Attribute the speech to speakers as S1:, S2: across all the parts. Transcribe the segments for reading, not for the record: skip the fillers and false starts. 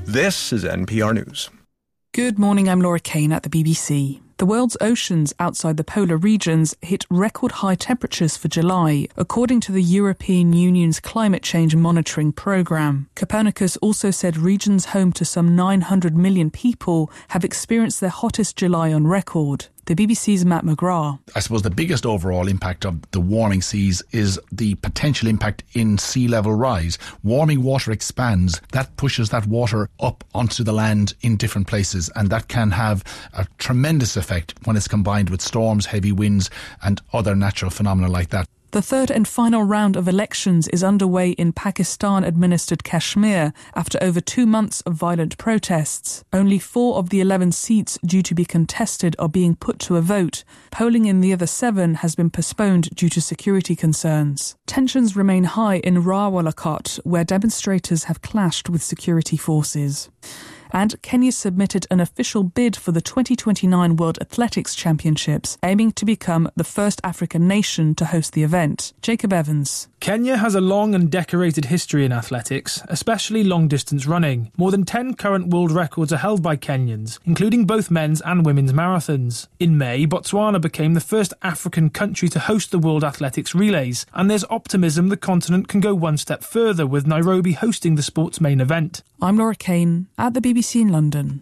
S1: This is NPR News.
S2: Good morning, I'm Laura Kane at the BBC. The world's oceans outside the polar regions hit record high temperatures for July, according to the European Union's climate change monitoring programme. Copernicus also said regions home to some 900 million people have experienced their hottest July on record. The BBC's Matt McGrath.
S3: I suppose the biggest overall impact of the warming seas is the potential impact in sea level rise. Warming water expands. That pushes that water up onto the land in different places, and that can have a tremendous effect when it's combined with storms, heavy winds and other natural phenomena like that.
S2: The third and final round of elections is underway in Pakistan-administered Kashmir after over 2 months of violent protests. Only 4 of the 11 seats due to be contested are being put to a vote. Polling in the other 7 has been postponed due to security concerns. Tensions remain high in Rawalakot, where demonstrators have clashed with security forces. And Kenya submitted an official bid for the 2029 World Athletics Championships, aiming to become the first African nation to host the event. Jacob Evans.
S4: Kenya has a long and decorated history in athletics, especially long-distance running. More than 10 current world records are held by Kenyans, including both men's and women's marathons. In May, Botswana became the first African country to host the World Athletics Relays, and there's optimism the continent can go one step further, with Nairobi hosting the sport's main event.
S2: I'm Laura Kane at the BBC in London.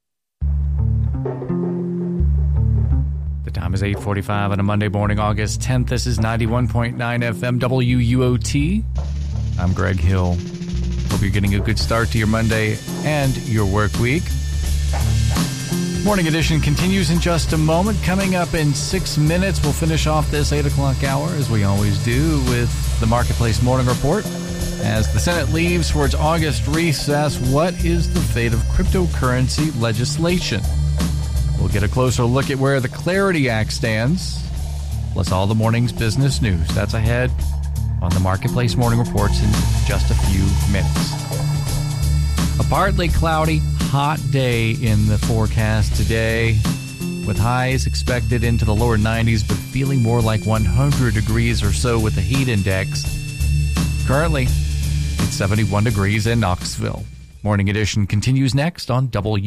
S5: The time is 8:45 on a Monday morning, August 10th. This is 91.9 FM WUOT. I'm Greg Hill. Hope you're getting a good start to your Monday and your work week. Morning edition continues in just a moment. Coming up in 6 minutes, we'll finish off this 8 o'clock hour, as we always do, with the Marketplace Morning Report. As the Senate leaves for its August recess, what is the fate of cryptocurrency legislation? We'll get a closer look at where the Clarity Act stands, plus all the morning's business news. That's ahead on the Marketplace Morning Reports in just a few minutes. A partly cloudy, hot day in the forecast today, with highs expected into the lower 90s, but feeling more like 100 degrees or so with the heat index. Currently, it's 71 degrees in Knoxville. Morning edition continues next on W.